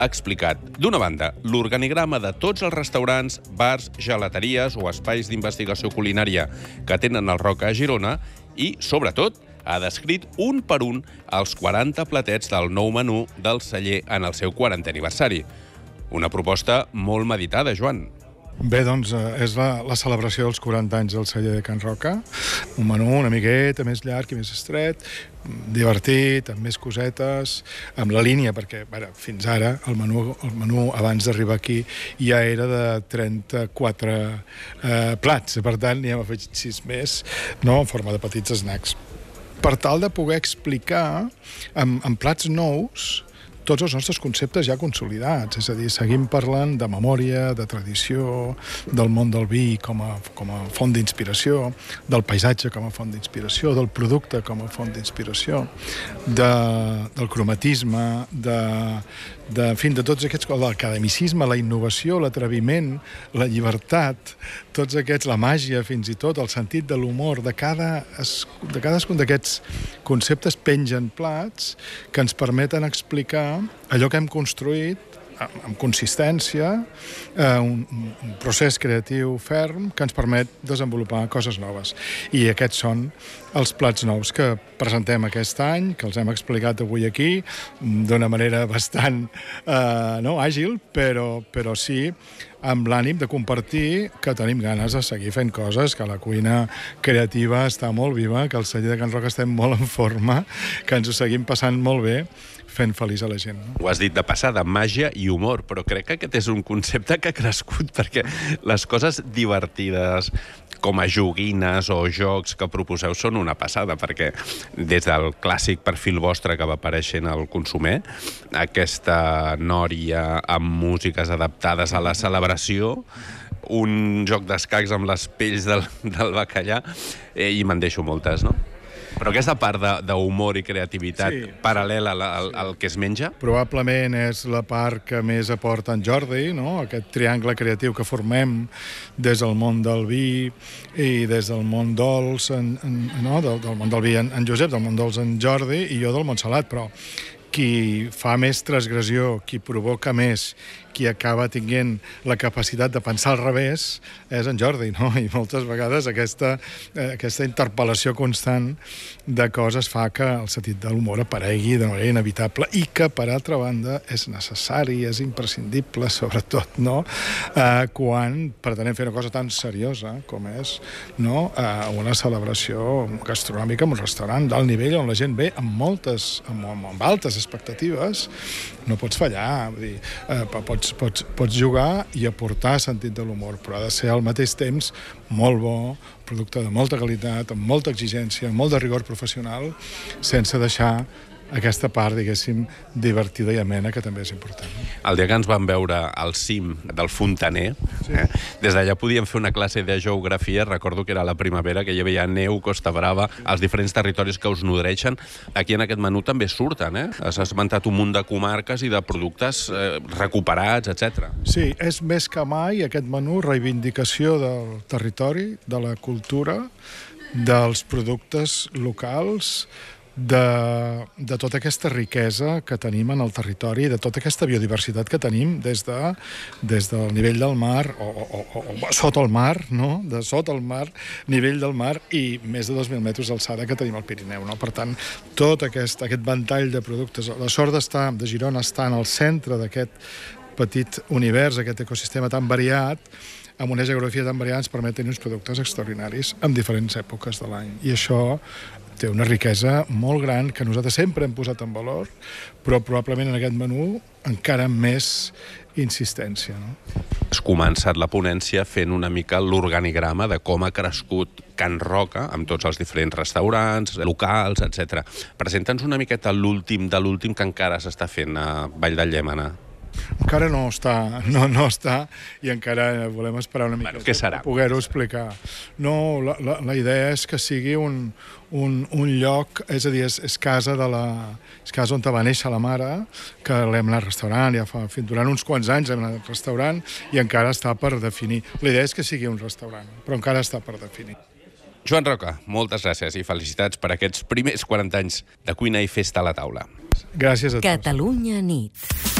ha explicat, d'una banda, l'organigrama de tots els restaurants, bars, gelateries o espais d'investigació culinària que tenen el Roca a Girona i, sobretot, ha descrit un per un els 40 platets del nou menú del celler en el seu 40è aniversari. Una proposta molt meditada, Joan. Bé, doncs, és la celebració dels 40 anys del celler de Can Roca. Un menú una miqueta més llarg i més estret, divertit, amb més cosetes, amb la línia, perquè fins ara el menú abans d'arribar aquí ja era de 34 plats, per tant n'hi hem afegit 6 més, no?, en forma de petits snacks. Per tal de poder explicar amb plats nous tots els nostres conceptes ja consolidats, és a dir, seguim parlant de memòria, de tradició, del món del vi com a font d'inspiració, del paisatge com a font d'inspiració, del producte com a font d'inspiració, del cromatisme, de tots aquests, l'academicisme, la innovació, l'atreviment, la llibertat, tots aquests, la màgia fins i tot, el sentit de l'humor, de cadascun d'aquests conceptes pengen plats que ens permeten explicar allò que hem construït amb consistència, un procés creatiu ferm que ens permet desenvolupar coses noves. I aquests són els plats nous que presentem aquest any, que els hem explicat avui aquí, d'una manera bastant àgil, però sí amb l'ànim de compartir que tenim ganes de seguir fent coses, que la cuina creativa està molt viva, que al celler de Can Roca estem molt en forma, que ens ho seguim passant molt bé, fent feliç a la gent. Ho has dit de passada, màgia i humor, però crec que aquest és un concepte que ha crescut perquè les coses divertides com a joguines o jocs que proposeu són una passada, perquè des del clàssic perfil vostre que va apareixent al Consumer, aquesta nòria amb músiques adaptades a la celebració, un joc d'escacs amb les pells del bacallà, i me'n deixo moltes, no? Però aquesta part d'humor i creativitat paral·lela al que es menja? Probablement és la part que més aporta en Jordi, no? Aquest triangle creatiu que formem des del món del vi i des del món dolç, del món del vi en Josep, del món dolç en Jordi i jo del món salat, però qui fa més transgressió, qui provoca més, qui acaba tinguent la capacitat de pensar al revés és en Jordi, no? I moltes vegades aquesta interpel·lació constant de coses fa que el sentit de l'humor aparegui de manera inevitable i que, per altra banda, és necessari, és imprescindible, sobretot, no? Quan pretenem fer una cosa tan seriosa com és una celebració gastronòmica en un restaurant d'alt nivell on la gent ve amb altes expectatives, no pots fallar, vull dir, pots jugar i aportar sentit de l'humor, però ha de ser al mateix temps molt bo, producte de molta qualitat, amb molta exigència, amb molt de rigor professional, sense deixar aquesta part, diguéssim, divertida i amena, que també és important. El dia que ens vam veure al cim del Fontaner, des d'allà podíem fer una classe de geografia, recordo que era la primavera, que hi havia neu, Costa Brava, els diferents territoris que us nodreixen. Aquí en aquest menú també surten, Has esmentat un munt de comarques i de productes recuperats, etc. Sí, és més que mai aquest menú reivindicació del territori, de la cultura, dels productes locals, de tota aquesta riquesa que tenim en el territori, de tota aquesta biodiversitat que tenim des del nivell del mar o sota el mar, no? De sota el mar, nivell del mar i més de 2.000 metres d'alçada que tenim al Pirineu, no? Per tant, tot aquest ventall de productes, la sort de Girona està en el centre d'aquest petit univers, aquest ecosistema tan variat, amb una geografia tan variada ens permet tenir uns productes extraordinaris en diferents èpoques de l'any. I això té una riquesa molt gran que nosaltres sempre hem posat en valor, però probablement en aquest menú encara amb més insistència. Has començat la ponència fent una mica l'organigrama de com ha crescut Can Roca amb tots els diferents restaurants, locals, etc. Presenta'ns una miqueta l'últim de l'últim que encara s'està fent a Vall de Llémena. Encara no està i encara volem esperar una mica per poder-ho explicar. No, la idea és que sigui un lloc, és a dir, és casa on va néixer la mare, que l'hem anat restaurant, durant uns quants anys hem anat restaurant i encara està per definir. La idea és que sigui un restaurant, però encara està per definir. Joan Roca, moltes gràcies i felicitats per aquests primers 40 anys de cuina i festa a la taula. Gràcies a tots. Catalunya nit.